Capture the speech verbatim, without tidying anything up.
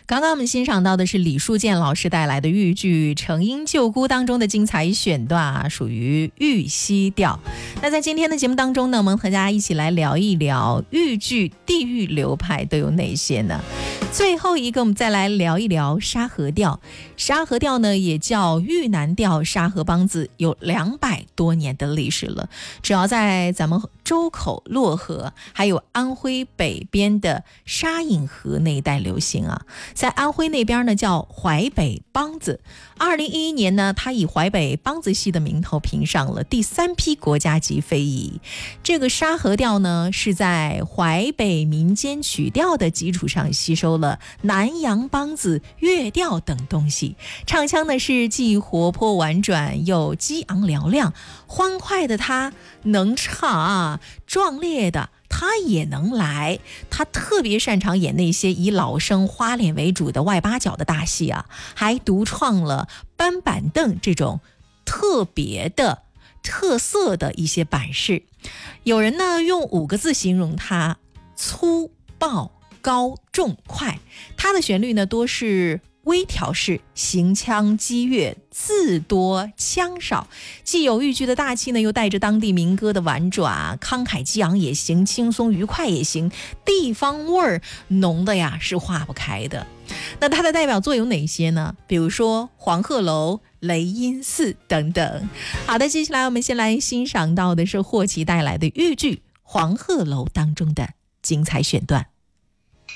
刚刚我们欣赏到的是李树建老师带来的豫剧《成因救姑》当中的精彩选段啊，属于豫西调。那在今天的节目当中呢，我们和大家一起来聊一聊豫剧地域流派都有哪些呢？最后一个我们再来聊一聊沙河调。沙河调呢也叫豫南调，沙河梆子有两百多年的历史了，主要在咱们周口、漯河还有安徽北边的沙隐河那一带流行啊。在安徽那边呢叫淮北梆子。二零一一年呢，他以淮北梆子戏的名头评上了第三批国家级非遗。这个沙河调呢是在淮北民间曲调的基础上吸收了南洋梆子、粤调等东西，唱腔呢是既活泼婉转又激昂嘹亮，欢快的他能唱啊，壮烈的他也能来。他特别擅长演那些以老生花脸为主的外八角的大戏啊，还独创了搬板凳这种特别的特色的一些版式。有人呢用五个字形容他：粗暴高重快。他的旋律呢多是微调式，行腔激越，字多腔少，既有豫剧的大气呢，又带着当地民歌的婉转，慷慨激昂也行，轻松愉快也行，地方味儿浓的呀是化不开的。那它的代表作有哪些呢？比如说黄鹤楼、雷音寺等等。好的，接下来我们先来欣赏到的是霍奇带来的豫剧《黄鹤楼》当中的精彩选段。